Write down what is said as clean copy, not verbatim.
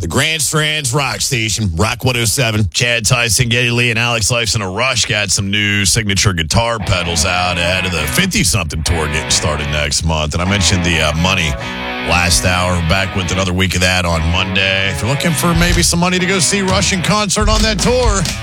Grand Strands Rock Station, Rock 107. Chad Tyson, Geddy Lee, and Alex Lifeson a Rush got some new signature guitar pedals out ahead of the 50-something tour getting started next month. And I mentioned the money last hour, back with another week of that on Monday. If you're looking for maybe some money to go see Rush in concert on that tour,